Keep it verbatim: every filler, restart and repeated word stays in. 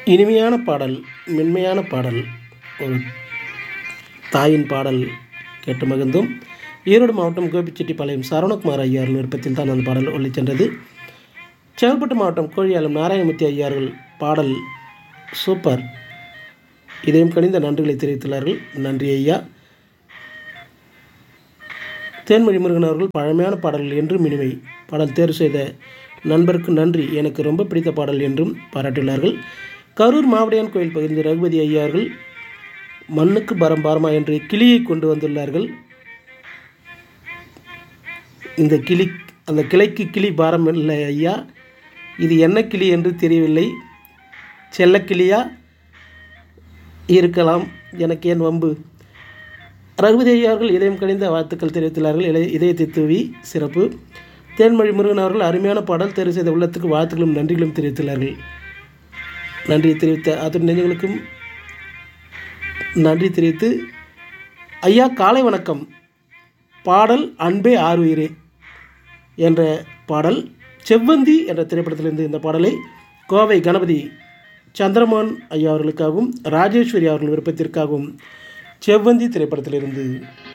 இனிமையான பாடல், மென்மையான பாடல், ஒரு தாயின் பாடல் கேட்டு மகிழ்ந்தோம். ஈரோடு மாவட்டம் கோபிச்செட்டிப்பாளையம் சரவணகுமார் ஐயாரின் விருப்பத்தில் தான் அந்த பாடல் ஒலிச் சென்றது. செங்கல்பட்டு மாவட்டம் கோழியாலம் நாராயணமூர்த்தி ஐயார்கள் பாடல் சூப்பர், இதயம் கனிந்த நன்றிகளை தெரிவித்துள்ளார்கள். நன்றி ஐயா. தேன்மொழி முருகன் அவர்கள் பழமையான பாடல்கள் என்றும் இனிமை, பாடல் தேர்வு செய்த நண்பருக்கு நன்றி, எனக்கு ரொம்ப பிடித்த பாடல் என்றும் பாராட்டியுள்ளார்கள். கரூர் மாவடியான் கோயில் பகுதி ரகுபதி ஐயார்கள் மண்ணுக்கு பரம் பாரமா என்று கிளியை கொண்டு வந்துள்ளார்கள். இந்த கிளி, அந்த கிளைக்கு கிளி பாரம் இல்லை ஐயா, இது என்ன கிளி என்று தெரியவில்லை, செல்லக்கிளியா இருக்கலாம், எனக்கு ஏன் வம்பு. ரகுபதி ஐயார்கள் இதயம் கணிந்த வாழ்த்துக்கள் தெரிவித்துள்ளார்கள். இளைய இதயத்தை தூவி சிறப்பு. தேன்மொழி முருகன் அவர்கள் அருமையான பாடல் தேர்வு செய்த உள்ளத்துக்கு வாழ்த்துக்களும் நன்றிகளும் தெரிவித்துள்ளார்கள். நன்றி தெரிவித்த அத்துடன் நெஞ்சங்களுக்கும் நன்றி தெரிவித்து, ஐயா காலை வணக்கம், பாடல் அன்பே ஆறுயிரே என்ற பாடல் செவ்வந்தி என்ற திரைப்படத்திலிருந்து இந்த பாடலை கோவை கணபதி சந்திரமோகன் ஐயா அவர்களுக்காகவும் ராஜேஸ்வரி அவர்கள் விருப்பத்திற்காகவும் செவ்வந்தி திரைப்படத்திலிருந்து